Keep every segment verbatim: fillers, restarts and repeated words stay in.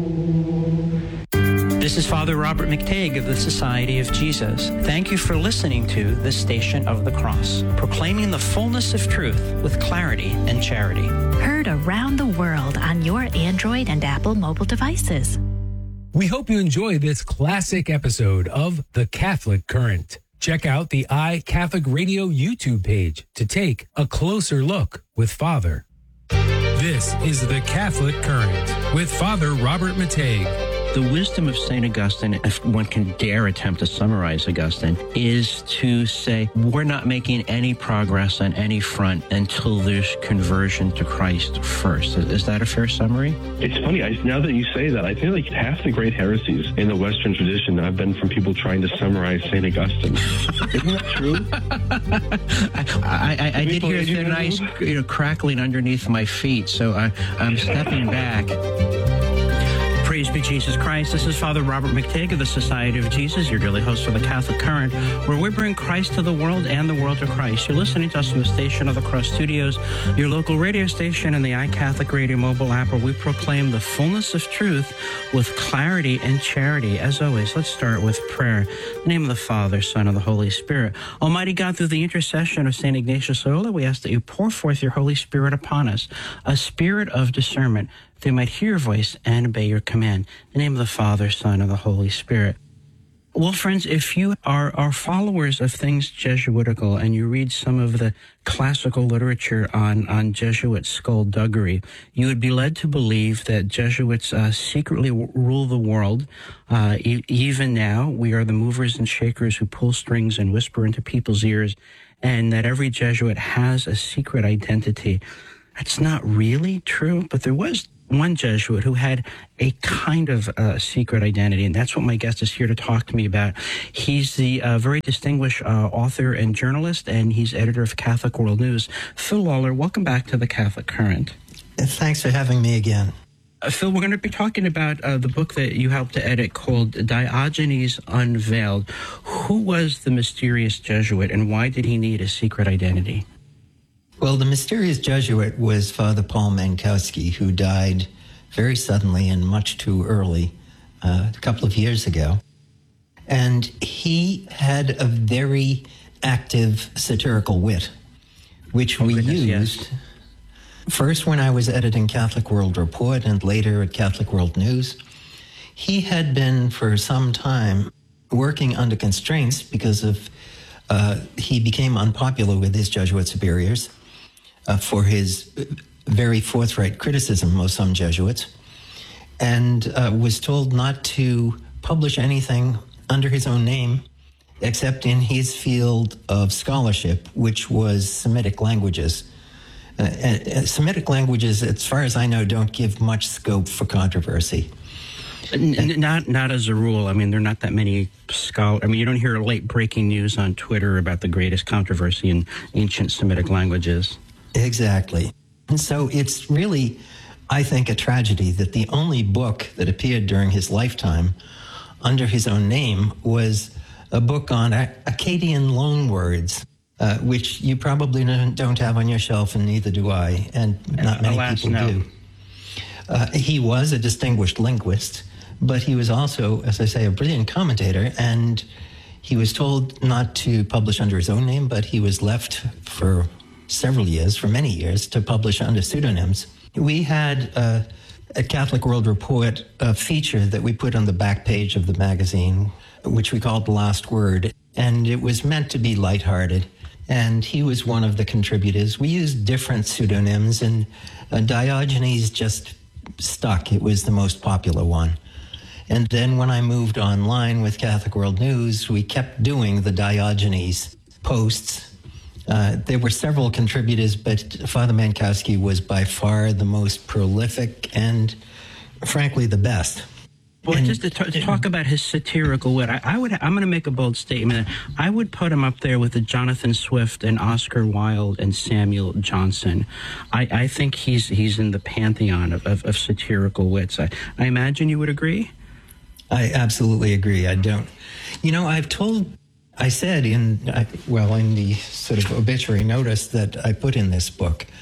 This is Father Robert McTague of the Society of Jesus. Thank you for listening to The Station of the Cross, proclaiming the fullness of truth with clarity and charity. Heard around the world on your Android and Apple mobile devices. We hope you enjoy this classic episode of The Catholic Current. Check out the iCatholic Radio YouTube page to take a closer look with Father. This is The Catholic Current with Father Robert McTague. The wisdom of Saint Augustine, if one can dare attempt to summarize Augustine, is to say we're not making any progress on any front until there's conversion to Christ first. Is, is that a fair summary? It's funny, I, now that you say that, I feel like half the great heresies in the Western tradition have been from people trying to summarize Saint Augustine. Isn't that true? I, I, I did hear the nice you know, crackling underneath my feet, so I, I'm stepping back. Praise be Jesus Christ. This is Father Robert McTague of the Society of Jesus, your daily host for the Catholic Current, where we bring Christ to the world and the world to Christ. You're listening to us from the Station of the Cross Studios, your local radio station, and the iCatholic Radio mobile app, where we proclaim the fullness of truth with clarity and charity. As always, let's start with prayer. In the name of the Father, Son, and the Holy Spirit. Almighty God, through the intercession of Saint Ignatius Loyola, we ask that you pour forth your Holy Spirit upon us, a spirit of discernment, they might hear your voice and obey your command. In the name of the Father, Son, and the Holy Spirit. Well, friends, if you are, are followers of things Jesuitical and you read some of the classical literature on, on Jesuit skullduggery, you would be led to believe that Jesuits uh, secretly w- rule the world. Uh, e- even now, we are the movers and shakers who pull strings and whisper into people's ears, and that every Jesuit has a secret identity. That's not really true, but there was one Jesuit who had a kind of uh, secret identity, and that's what my guest is here to talk to me about. He's the uh, very distinguished uh, author and journalist, and he's editor of Catholic World News. Phil Lawler, welcome back to the Catholic Current. Thanks for having me again. Uh, Phil, we're going to be talking about uh, the book that you helped to edit called Diogenes Unveiled. Who was the mysterious Jesuit, and why did he need a secret identity? Well, the mysterious Jesuit was Father Paul Mankowski, who died very suddenly and much too early, uh, a couple of years ago. And he had a very active satirical wit, which oh, we goodness, used yes. first when I was editing Catholic World Report and later at Catholic World News. He had been for some time working under constraints because of uh, he became unpopular with his Jesuit superiors. Uh, for his very forthright criticism of some Jesuits, and uh, was told not to publish anything under his own name except in his field of scholarship, which was Semitic languages. Uh, uh, Semitic languages, as far as I know, don't give much scope for controversy. N- not not as a rule. I mean, there are not that many scholars. I mean, you don't hear late breaking news on Twitter about the greatest controversy in ancient Semitic languages. Exactly. And so it's really, I think, a tragedy that the only book that appeared during his lifetime under his own name was a book on Akkadian loanwords, uh, which you probably don't have on your shelf, and neither do I, and not many Alas, people no. do. Uh, he was a distinguished linguist, but he was also, as I say, a brilliant commentator, and he was told not to publish under his own name, but he was left for several years, for many years, to publish under pseudonyms. We had uh, at Catholic World Report a feature that we put on the back page of the magazine, which we called The Last Word, and it was meant to be lighthearted. And he was one of the contributors. We used different pseudonyms, and uh, Diogenes just stuck. It was the most popular one. And then when I moved online with Catholic World News, we kept doing the Diogenes posts. Uh, there were several contributors, but Father Mankowski was by far the most prolific and, frankly, the best. Well, and, just to, t- to talk about his satirical wit, I, I would. I'm going to make a bold statement. I would put him up there with the Jonathan Swift and Oscar Wilde and Samuel Johnson. I, I think he's he's in the pantheon of, of, of satirical wits. I, I imagine you would agree? I absolutely agree. I don't. You know, I've told. I said in, well, in the sort of obituary notice that I put in this book,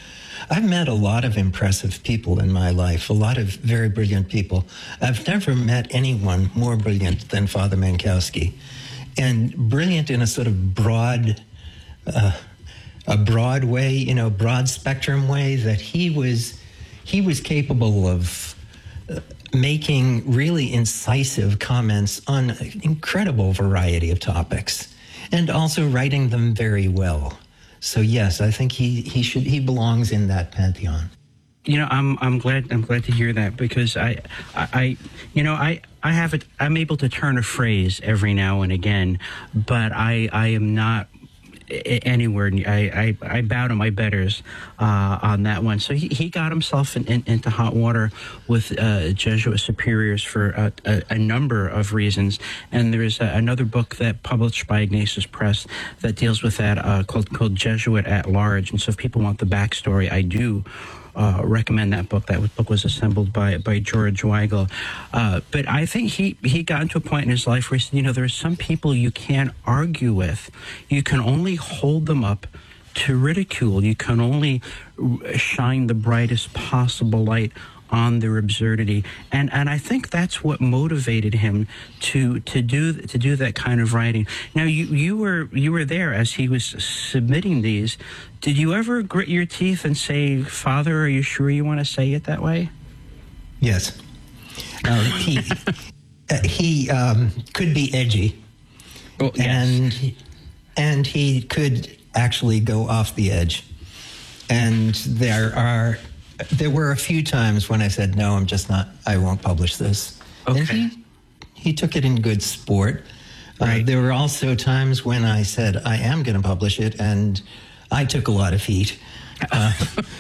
I've met a lot of impressive people in my life, a lot of very brilliant people. I've never met anyone more brilliant than Father Mankowski, and brilliant in a sort of broad, uh, a broad way, you know, broad spectrum way, that he was, he was capable of uh, making really incisive comments on an incredible variety of topics, and also writing them very well. So yes, I think he, he should he belongs in that pantheon. You know, I'm I'm glad I'm glad to hear that, because I I, I you know I I have it I'm able to turn a phrase every now and again, but I I am not anywhere. I, I, I bow to my betters uh, on that one. So he, he got himself in, in, into hot water with uh, Jesuit superiors for a, a, a number of reasons. And there's a, another book that published by Ignatius Press that deals with that uh, called, called Jesuit at Large. And so if people want the backstory, I do Uh, recommend that book. That book was assembled by by George Weigel. Uh, but I think he, he got into a point in his life where he said, you know, there are some people you can't argue with. You can only hold them up to ridicule. You can only shine the brightest possible light on their absurdity, and and I think that's what motivated him to to do to do that kind of writing. Now, you you were you were there as he was submitting these. Did you ever grit your teeth and say, "Father, are you sure you want to say it that way?" Yes, uh, he uh, he um, could be edgy, oh, yes. and and he could actually go off the edge, and there are. There were a few times when I said, no, I'm just not, I won't publish this. Okay. And he, he took it in good sport. Right. Uh, there were also times when I said, I am going to publish it, and I took a lot of heat. Uh,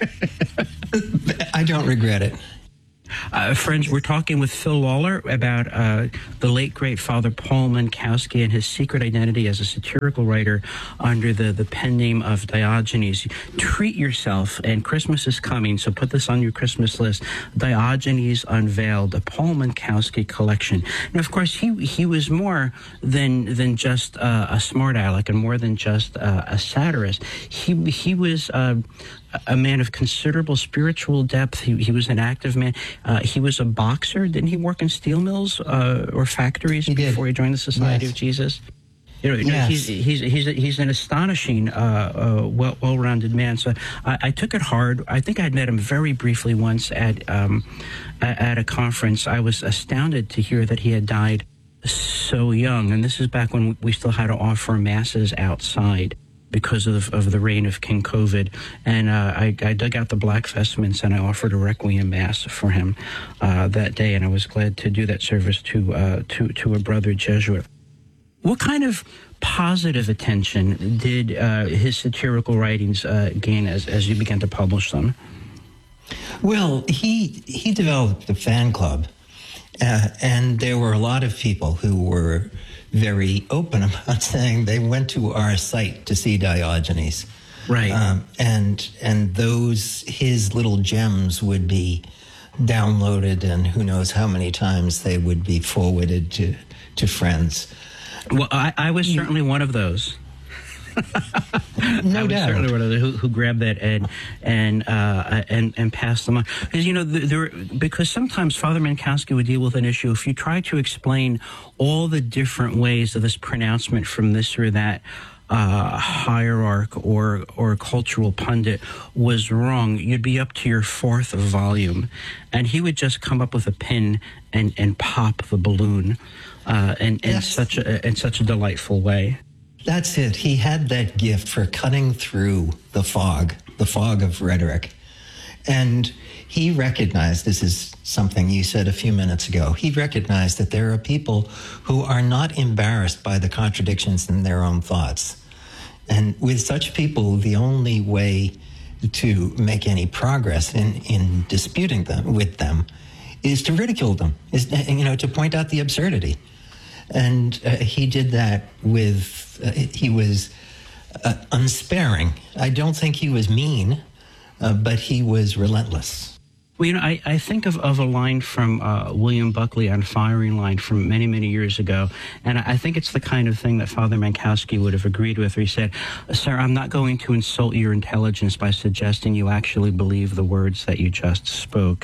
I don't regret it. Uh, friends, we're talking with Phil Lawler about uh, the late, great Father Paul Mankowski and his secret identity as a satirical writer under the, the pen name of Diogenes. Treat yourself, and Christmas is coming, so put this on your Christmas list. Diogenes Unveiled, the Paul Mankowski collection. Now, of course, he he was more than than just uh, a smart aleck and more than just uh, a satirist. He, he was... Uh, a man of considerable spiritual depth. He, he was an active man. Uh, he was a boxer. Didn't he work in steel mills uh, or factories he before he joined the Society yes. of Jesus? You know, yes. he's he's he's he's an astonishing, uh, uh, well well-rounded man. So I, I took it hard. I think I'd met him very briefly once at um, at a conference. I was astounded to hear that he had died so young, and this is back when we still had to offer masses outside because of of the reign of King COVID. And uh, I, I dug out the black vestments and I offered a requiem mass for him uh, that day, and I was glad to do that service to uh, to to a brother Jesuit. What kind of positive attention did uh, his satirical writings uh, gain as as you began to publish them? Well, he he developed a fan club, uh, and there were a lot of people who were very open about saying they went to our site to see Diogenes. Right. Um, and and those, his little gems would be downloaded, and who knows how many times they would be forwarded to, to friends. Well, I, I was certainly one of those. No I was doubt. certainly one of those who, who grabbed that and and uh, and and passed them on. Because you know, there, because sometimes Father Mankowski would deal with an issue. If you try to explain all the different ways of this pronouncement from this or that uh, hierarch or or cultural pundit was wrong, you'd be up to your fourth volume, and he would just come up with a pin and and pop the balloon, uh, in, in Yes. such a in such a delightful way. That's it. He had that gift for cutting through the fog, the fog of rhetoric. And he recognized, this is something you said a few minutes ago, he recognized that there are people who are not embarrassed by the contradictions in their own thoughts. And with such people, the only way to make any progress in, in disputing them with them is to ridicule them, is, you know, to point out the absurdity. And uh, he did that with, uh, he was uh, unsparing. I don't think he was mean, uh, but he was relentless. Well, you know, I, I think of, of a line from uh, William Buckley on Firing Line from many, many years ago, and I think it's the kind of thing that Father Mankowski would have agreed with, where he said, "Sir, I'm not going to insult your intelligence by suggesting you actually believe the words that you just spoke."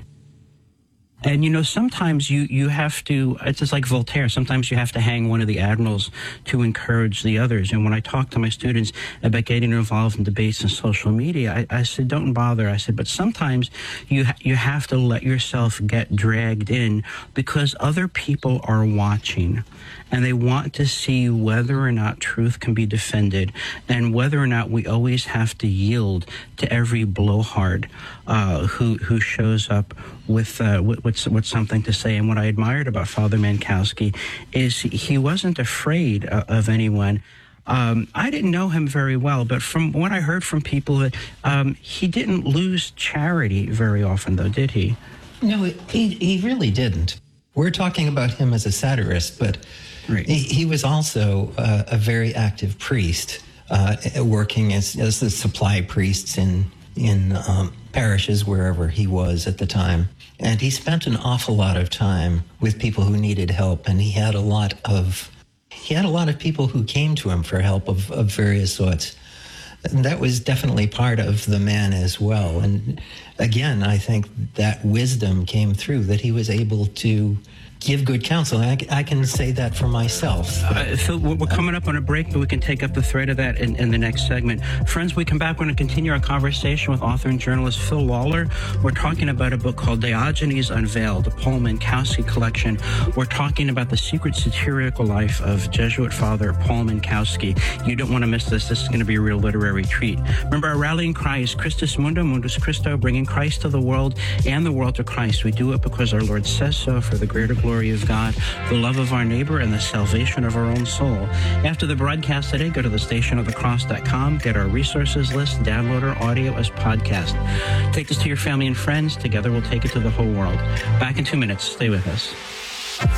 And, you know, sometimes you, you have to, it's just like Voltaire, sometimes you have to hang one of the admirals to encourage the others. And when I talk to my students about getting involved in debates and social media, I, I said, don't bother. I said, but sometimes you, ha- you have to let yourself get dragged in because other people are watching. And they want to see whether or not truth can be defended and whether or not we always have to yield to every blowhard uh, who who shows up with, uh, with, with, with something to say. And what I admired about Father Mankowski is he wasn't afraid of, of anyone. Um, I didn't know him very well, but from what I heard from people, um, he didn't lose charity very often, though, did he? No, he, he really didn't. We're talking about him as a satirist, but right. he, he was also uh, a very active priest, uh, working as, as the supply priests in, in um, parishes wherever he was at the time. And he spent an awful lot of time with people who needed help, and he had a lot of he had a lot of people who came to him for help of, of various sorts. And that was definitely part of the man as well. And again, I think that wisdom came through, that he was able to give good counsel. I, I can say that for myself. Uh, Phil, we're coming up on a break, but we can take up the thread of that in, in the next segment. Friends, we come back, we're going to continue our conversation with author and journalist Phil Lawler. We're talking about a book called Diogenes Unveiled, the Paul Mankowski collection. We're talking about the secret satirical life of Jesuit Father Paul Mankowski. You don't want to miss this. This is going to be a real literary treat. Remember, our rallying cry is Christus Mundo, Mundus Christo, bringing Christ to the world and the world to Christ. We do it because our Lord says so, for the greater glory of God, the love of our neighbor, and the salvation of our own soul. After the broadcast today, go to the station of the cross dot com, get our resources list, download our audio as podcast. Take this to your family and friends. Together we'll take it to the whole world. Back in two minutes. Stay with us.